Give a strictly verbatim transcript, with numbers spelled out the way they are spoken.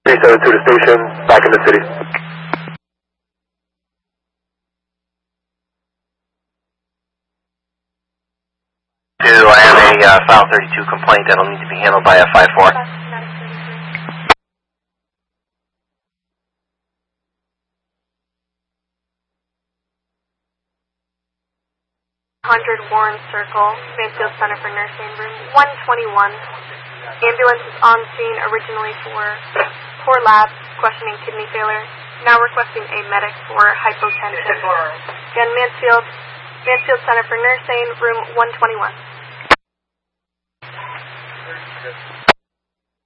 three seven two to station, back in the city. Two, I have a uh, file thirty-two complaint that'll need to be handled by F five four. one hundred Warren Circle, Mansfield Center for Nursing, room one twenty-one. Ambulance is on scene originally for core labs, questioning kidney failure, now requesting a medic for hypotension. Again, Mansfield, Mansfield Center for Nursing, room one twenty-one.